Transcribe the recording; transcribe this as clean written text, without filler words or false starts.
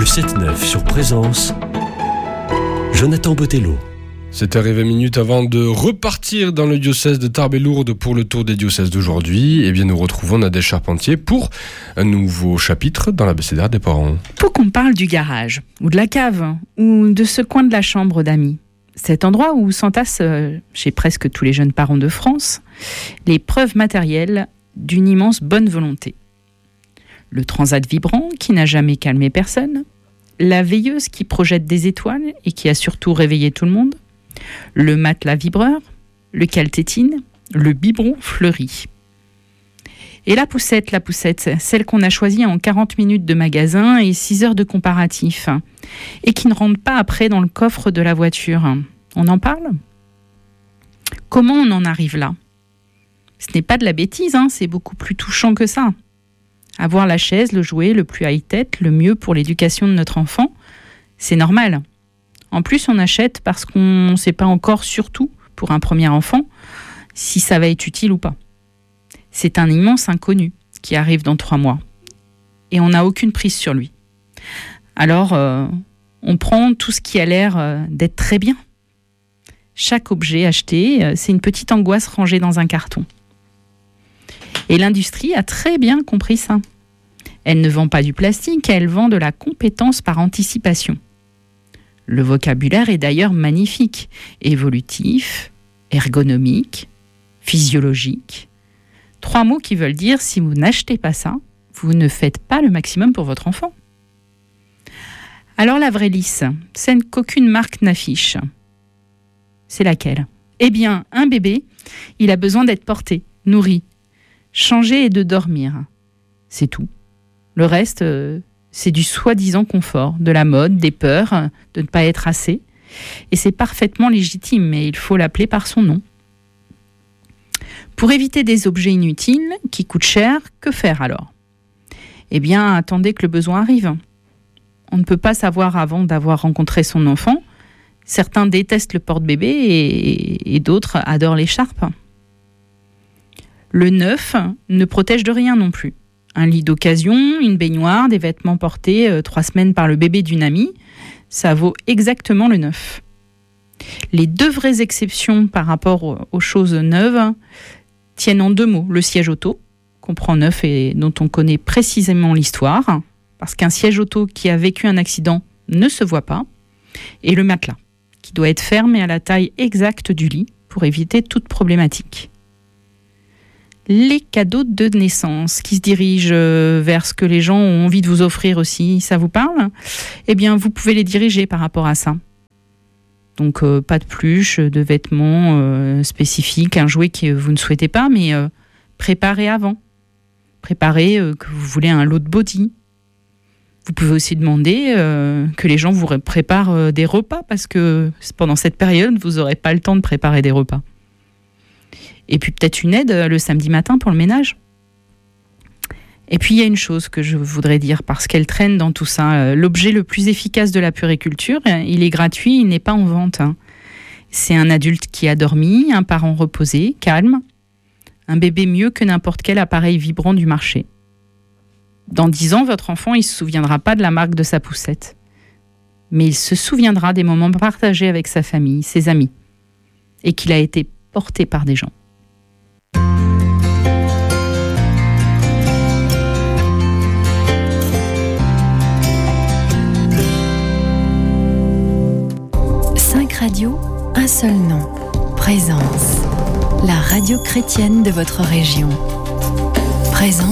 7-9 sur Présence, Jonathan Botello. 7h20 avant de repartir dans le diocèse de Tarbes et Lourdes pour le tour des diocèses d'aujourd'hui. Eh bien, nous retrouvons Nadège Charpentier pour un nouveau chapitre dans l'abécédaire des parents. Faut qu'on parle du garage, ou de la cave, ou de ce coin de la chambre d'amis. Cet endroit où s'entassent, chez presque tous les jeunes parents de France, les preuves matérielles d'une immense bonne volonté. Le transat vibrant qui n'a jamais calmé personne, la veilleuse qui projette des étoiles et qui a surtout réveillé tout le monde, le matelas vibreur, le caltétine, le biberon fleuri. Et la poussette, celle qu'on a choisie en 40 minutes de magasin et 6 heures de comparatif, et qui ne rentre pas après dans le coffre de la voiture. On en parle ? Comment on en arrive là ? Ce n'est pas de la bêtise, c'est beaucoup plus touchant que ça. Avoir la chaise, le jouet, le plus high-tech, le mieux pour l'éducation de notre enfant, c'est normal. En plus, on achète parce qu'on ne sait pas encore, surtout pour un premier enfant, si ça va être utile ou pas. C'est un immense inconnu qui arrive dans 3 mois. Et on n'a aucune prise sur lui. Alors, on prend tout ce qui a l'air d'être très bien. Chaque objet acheté, c'est une petite angoisse rangée dans un carton. Et l'industrie a très bien compris ça. Elle ne vend pas du plastique, elle vend de la compétence par anticipation. Le vocabulaire est d'ailleurs magnifique, évolutif, ergonomique, physiologique. 3 mots qui veulent dire si vous n'achetez pas ça, vous ne faites pas le maximum pour votre enfant. Alors la vraie lisse, celle qu'aucune marque n'affiche. C'est laquelle ? Eh bien, un bébé, il a besoin d'être porté, nourri, changé et de dormir. C'est tout. Le reste, c'est du soi-disant confort, de la mode, des peurs de ne pas être assez. Et c'est parfaitement légitime, mais il faut l'appeler par son nom. Pour éviter des objets inutiles qui coûtent cher, que faire alors ? Eh bien, attendez que le besoin arrive. On ne peut pas savoir avant d'avoir rencontré son enfant. Certains détestent le porte-bébé et d'autres adorent l'écharpe. Le neuf ne protège de rien non plus. Un lit d'occasion, une baignoire, des vêtements portés 3 semaines par le bébé d'une amie, ça vaut exactement le neuf. Les 2 vraies exceptions par rapport aux choses neuves tiennent en 2 mots. Le siège auto, qu'on prend neuf et dont on connaît précisément l'histoire, parce qu'un siège auto qui a vécu un accident ne se voit pas, et le matelas, qui doit être fermé à la taille exacte du lit pour éviter toute problématique. Les cadeaux de naissance qui se dirigent vers ce que les gens ont envie de vous offrir aussi, ça vous parle ? Eh bien, vous pouvez les diriger par rapport à ça. Donc, pas de pluche, de vêtements spécifiques, un jouet que vous ne souhaitez pas, mais préparez avant. Préparez que vous voulez un lot de body. Vous pouvez aussi demander que les gens vous préparent des repas, parce que pendant cette période, vous n'aurez pas le temps de préparer des repas. Et puis peut-être une aide le samedi matin pour le ménage. Et puis il y a une chose que je voudrais dire, parce qu'elle traîne dans tout ça. L'objet le plus efficace de la puériculture, il est gratuit, il n'est pas en vente. C'est un adulte qui a dormi, un parent reposé, calme, un bébé mieux que n'importe quel appareil vibrant du marché. Dans 10 ans, votre enfant, il ne se souviendra pas de la marque de sa poussette. Mais il se souviendra des moments partagés avec sa famille, ses amis, et qu'il a été porté par des gens. Radio, un seul nom, Présence, la radio chrétienne de votre région. Présence.